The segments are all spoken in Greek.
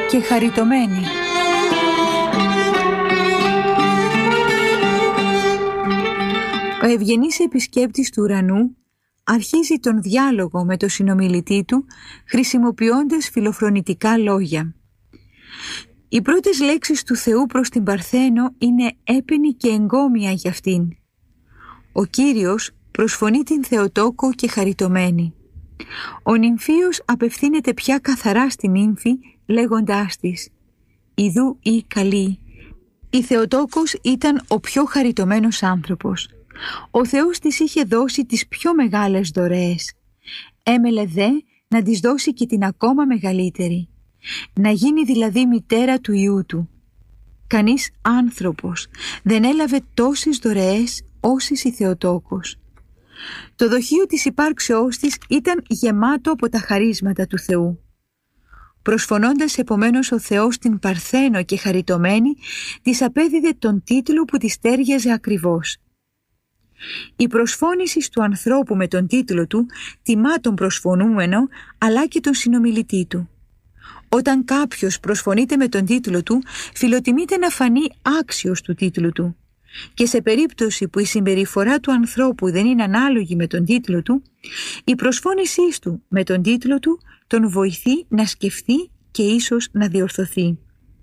και χαριτωμένη. Ο ευγενής επισκέπτης του ουρανού αρχίζει τον διάλογο με τον συνομιλητή του χρησιμοποιώντας φιλοφρονητικά λόγια. Οι πρώτες λέξεις του Θεού προς την Παρθένο είναι έπαινη και εγκόμια για αυτήν. Ο Κύριος προσφωνεί την Θεοτόκο και χαριτωμένη. Ο νυμφίος απευθύνεται πια καθαρά στην νύμφη λέγοντάς της «Ιδού ή καλή». Η Θεοτόκος ήταν ο πιο χαριτωμένος άνθρωπος. Ο Θεός της είχε δώσει τις πιο μεγάλες δωρεές. Έμελε δε να της δώσει και την ακόμα μεγαλύτερη. Να γίνει δηλαδή μητέρα του Υιού του. Κανείς άνθρωπος δεν έλαβε τόσες δωρεές όσες η Θεοτόκος. Το δοχείο της υπάρξεώς της ήταν γεμάτο από τα χαρίσματα του Θεού. Προσφωνώντας επομένως ο Θεός την Παρθένο και χαριτωμένη, της απέδιδε τον τίτλο που της τέριαζε ακριβώς. Η προσφώνηση του ανθρώπου με τον τίτλο του τιμά τον προσφωνούμενο αλλά και τον συνομιλητή του. Όταν κάποιος προσφωνείται με τον τίτλο του, φιλοτιμείται να φανεί άξιος του τίτλου του. Και σε περίπτωση που η συμπεριφορά του ανθρώπου δεν είναι ανάλογη με τον τίτλο του, η προσφώνησή του με τον τίτλο του τον βοηθεί να σκεφτεί και ίσως να διορθωθεί.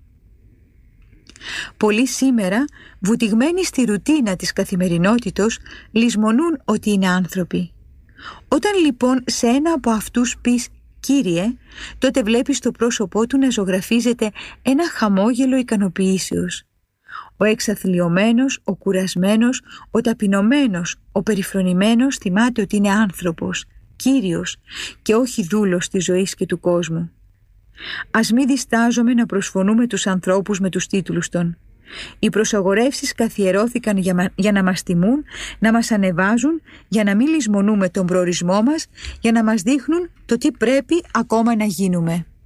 Πολλοί σήμερα, βουτυγμένοι στη ρουτίνα της καθημερινότητος, λησμονούν ότι είναι άνθρωποι. Όταν λοιπόν σε ένα από αυτούς πεις «Κύριε», τότε βλέπεις το πρόσωπό του να ζωγραφίζεται ένα χαμόγελο ικανοποιήσεως. Ο εξαθλιωμένος, ο κουρασμένος, ο ταπεινωμένος, ο περιφρονημένος θυμάται ότι είναι άνθρωπος, Κύριος και όχι δούλος της ζωής και του κόσμου. Ας μη διστάζουμε να προσφωνούμε τους ανθρώπους με τους τίτλους των. Οι προσαγορεύσεις καθιερώθηκαν για να μας τιμούν, να μας ανεβάζουν, για να μην λησμονούμε τον προορισμό μας, για να μας δείχνουν το τι πρέπει ακόμα να γίνουμε.